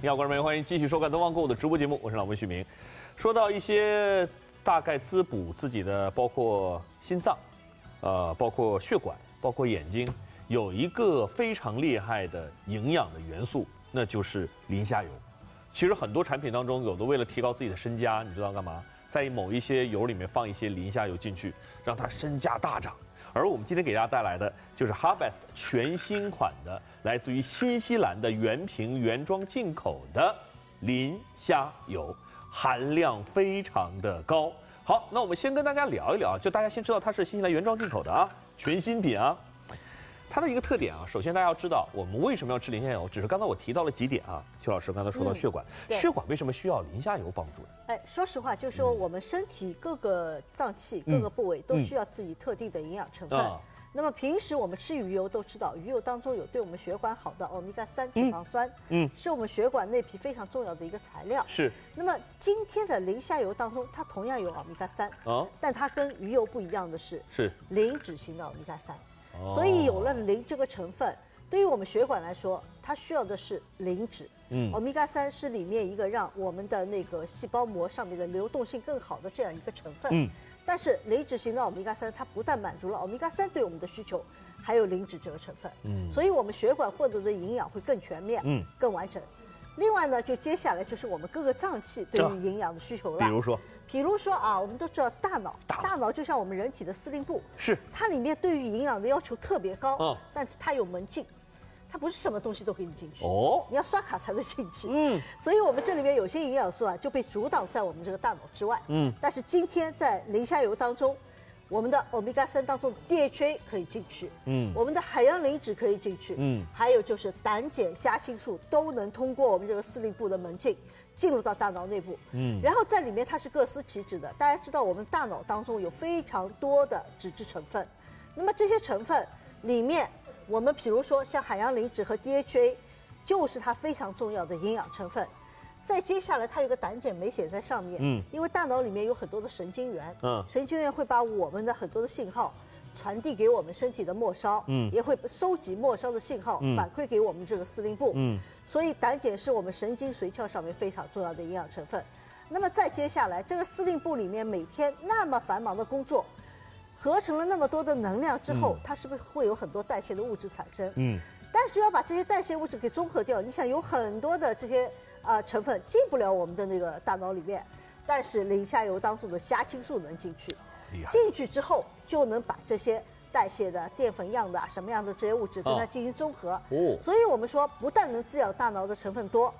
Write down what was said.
你好，观众朋友，欢迎继续收看《东方购物》的直播节目，我是老温旭明。说到一些大概滋补自己的，包括心脏，包括血管，包括眼睛，有一个非常厉害的营养的元素，那就是磷虾油。其实很多产品当中，有的为了提高自己的身家，你知道干嘛？在某一些油里面放一些磷虾油进去，让它身价大涨。而我们今天给大家带来的就是 Harvest 全新款的，来自于新西兰的原瓶原装进口的磷虾油，含量非常的高。好，那我们先跟大家聊一聊，就大家先知道它是新西兰原装进口的啊，全新品啊。它的一个特点啊，首先大家要知道我们为什么要吃磷虾油，只是刚才我提到了几点啊。邱老师刚才说到血管，血管为什么需要磷虾油帮助呢？ 说实话，就是说我们身体各个脏器、各个部位都需要自己特定的营养成分。那么平时我们吃鱼油都知道，鱼油当中有对我们血管好的欧米伽3脂肪酸，是我们血管内皮非常重要的一个材料。 是。 那么今天的磷虾油当中，它同样有欧米伽3，但它跟鱼油不一样的是磷脂型的欧米伽3。所以有了磷这个成分，对于我们血管来说，它需要的是磷脂。欧米伽3是里面一个让我们的那个细胞膜上面的流动性更好的这样一个成分。但是磷脂型的欧米伽3，它不但满足了欧米伽3对我们的需求，还有磷脂这个成分。所以我们血管获得的营养会更全面，更完整。另外呢，就接下来就是我们各个脏器对于营养的需求了。比如说啊，我们都知道大脑就像我们人体的司令部，它里面对于营养的要求特别高，但是它有门禁，它不是什么东西都给你进去，你要刷卡才能进去。所以我们这里面有些营养素啊就被阻挡在我们这个大脑之外。但是今天在磷虾油当中，我们的欧米伽3当中的 DHA 可以进去，我们的海洋磷脂可以进去，还有就是胆碱、虾青素都能通过我们这个司令部的门禁进入到大脑内部，然后在里面它是各司其职的。大家知道我们大脑当中有非常多的脂质成分，那么这些成分里面，我们比如说像海洋磷脂和 DHA， 就是它非常重要的营养成分。再接下来它有个胆碱没写在上面，因为大脑里面有很多的神经元，神经元会把我们的很多的信号传递给我们身体的末梢，也会收集末梢的信号，反馈给我们这个司令部。所以胆碱是我们神经髓鞘上面非常重要的营养成分。那么再接下来，这个司令部里面每天那么繁忙的工作，合成了那么多的能量之后，它是不是会有很多代谢的物质产生？但是要把这些代谢物质给中和掉，你想有很多的这些成分进不了我们的那个大脑里面，但是磷虾油当中的虾青素能进去，进去之后就能把这些代谢的淀粉样的什么样的这些物质跟它进行中和。所以我们说不但能滋养大脑的成分多，